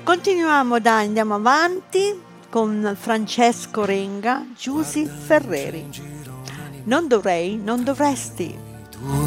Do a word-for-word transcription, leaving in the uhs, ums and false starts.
Continuiamo, dai, andiamo avanti con Francesco Renga, Giusy Ferreri. Non dovrei, non dovresti. Tu